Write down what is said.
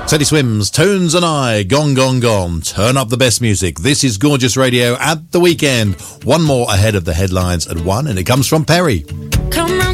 Teddy Swims, Tones and I, Gone, Gone, Gone. Turn up the best music. This is Gorgeous Radio at the weekend. One more ahead of the headlines at 1, and it comes from Perry.